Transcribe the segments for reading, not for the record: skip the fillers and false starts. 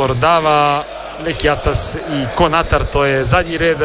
Dolor Dava, Lekiatas i Konatar, to je zadnji red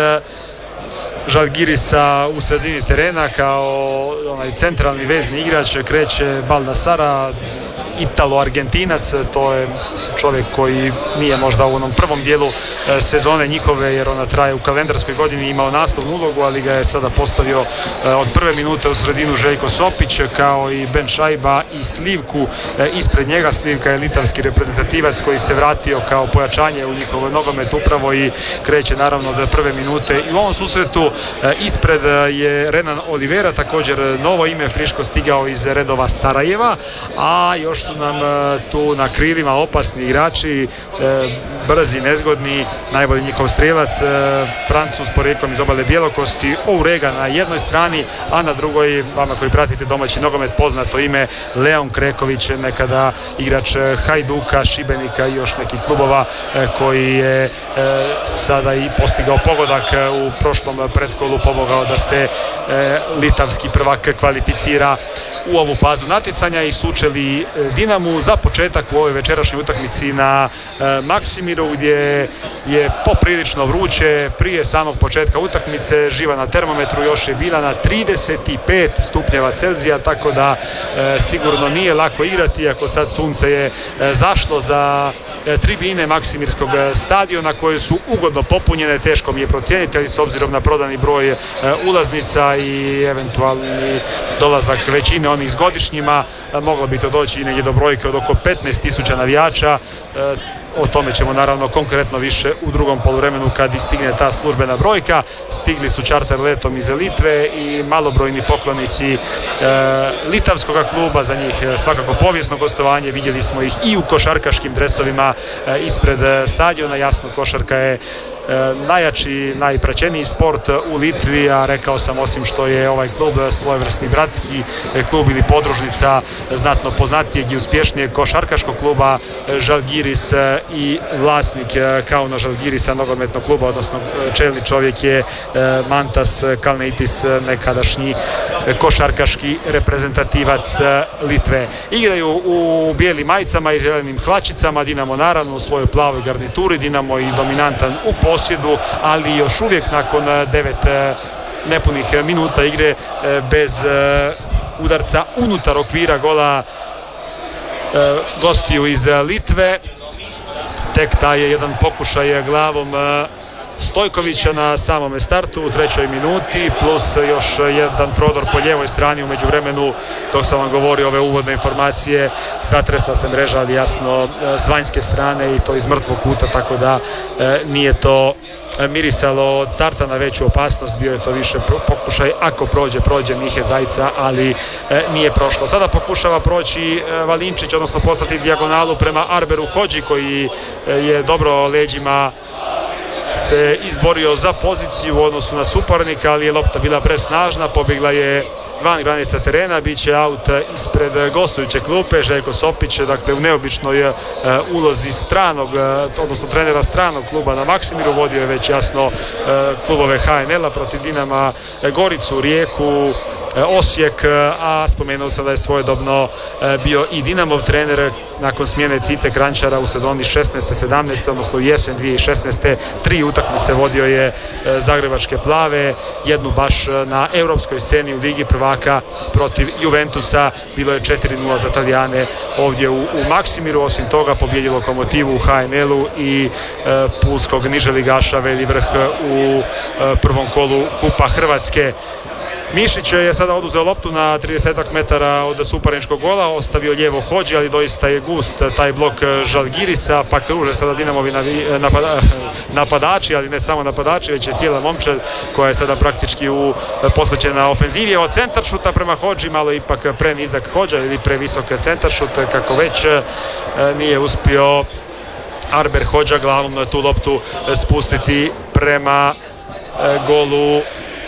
Žalgirisa u sredini terena kao onaj centralni vezni igrač. Kreće Baldassara, Italo-Argentinac, to je čovjek koji nije možda u onom prvom dijelu sezone njihove, jer ona traje u kalendarskoj godini, imao naslovnu ulogu, ali ga je sada postavio od prve minute u sredinu Željko Sopić, kao i Ben Šajba i Slivku ispred njega. Slivka je litavski reprezentativac koji se vratio kao pojačanje u njihov nogomet upravo i kreće naravno od prve minute. I u ovom susretu ispred je Renan Olivera, također novo ime, friško stigao iz redova Sarajeva, a još su nam tu na krilima opasni igrači, brzi, nezgodni. Najbolji njihov strijelac, Francuz porijeklom iz obale Bjelokosti, Ourega na jednoj strani, a na drugoj, vama koji pratite domaći nogomet, poznato ime Leon Kreković, nekada igrač Hajduka, Šibenika i još nekih klubova, koji je sada i postigao pogodak u prošlom pretkolu, pomogao da se litavski prvak kvalificira u ovu fazu natjecanja i sučeli Dinamu za početak u ovoj večerašnjoj utakmici na Maksimiru, gdje je poprilično vruće. Prije samog početka utakmice živa na termometru još je bila na 35 stupnjeva Celzija, tako da sigurno nije lako igrati, iako sad sunce je zašlo za tribine Maksimirskog stadiona koje su ugodno popunjene. Teško mi je procijeniti, ali s obzirom na prodani broj ulaznica i eventualni dolazak većine onih s godišnjima, moglo bi to doći i negdje do brojke od oko 15.000 navijača. O tome ćemo naravno konkretno više u drugom poluvremenu kad stigne ta službena brojka. Stigli su čarter letom iz Litve i malobrojni poklonici litavskog kluba, za njih svakako povijesno gostovanje. Vidjeli smo ih i u košarkaškim dresovima ispred stadiona. Jasno, košarka je najjači, najpraćeniji sport u Litvi, a rekao sam, osim što je ovaj klub svojevrsni bratski klub ili podružnica znatno poznatijeg i uspješnijeg košarkaškog kluba Žalgiris i vlasnik Kauno Žalgirisa nogometnog kluba, odnosno čelni čovjek je Mantas Kalnitis, nekadašnji košarkaški reprezentativac Litve. Igraju u bijelim majicama i zelenim hlačicama, Dinamo naravno u svojoj plavoj garnituri. Dinamo i dominantan u posjedu, ali još uvijek nakon 9 nepunih minuta igre bez udarca unutar okvira gola gostiju iz Litve. Tek taj je jedan pokušaj glavom Stojkovića na samome startu u 3. minuti, plus još jedan prodor po lijevoj strani. U međuvremenu, dok sam vam govorio ove uvodne informacije, zatresla se mreža, ali jasno s vanjske strane i to iz mrtvog kuta, tako da nije to mirisalo od starta na veću opasnost. Bio je to više pokušaj, ako prođe Mihe Zajca, ali nije prošlo. Sada pokušava proći Valinčić, odnosno poslati dijagonalu prema Arberu Hodži, koji je dobro leđima se izborio za poziciju u odnosu na suparnika, ali je lopta bila presnažna, pobjegla je van granica terena, bit će aut ispred gostujuće klupe. Željko Sopić, dakle u neobičnoj ulozi stranog, odnosno trenera stranog kluba na Maksimiru, vodio je već jasno klubove HNL-a protiv Dinama, Goricu, Rijeku, Osijek, a spomenuo sam da je svojedobno bio i Dinamov trener nakon smjene Cice Kranjčara u sezoni 16-17, odnosno jesen 2016. 3 utakmice vodio je zagrebačke plave, jednu baš na europskoj sceni u Ligi prvaka protiv Juventusa. Bilo je 4-0 za Talijane ovdje u Maksimiru. Osim toga pobjedio Lokomotivu u HNL-u i pulskog niželigaša Veli Vrh u prvom kolu Kupa Hrvatske. Mišić je sada oduzeo loptu na 30 metara od suparničkog gola, ostavio lijevo Hodži, ali doista je gust taj blok Žalgirisa, pa kruže sada Dinamovi napadači, ali ne samo napadači, već je cijela momčad koja je sada praktički posvećena ofenzivije. Od centaršuta prema Hodži, malo ipak prenizak Hodža ili previsok centaršut, kako već nije uspio Arber Hodža glavom tu loptu spustiti prema golu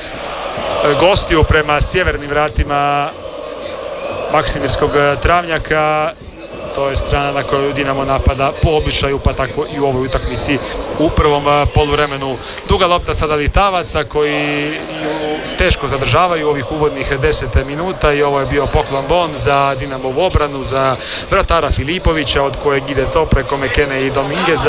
gostiju, prema sjevernim vratima Maksimirskog travnjaka. To je strana na kojoj Dinamo napada po običaju, pa tako i u ovoj utakmici u prvom poluvremenu. Duga lopta sada Litavaca koji ju teško zadržavaju ovih uvodnih 10 minuta i ovo je bio poklon bon za Dinamovu obranu, za vratara Filipovića, od kojeg ide to preko Mekene i Domingueza.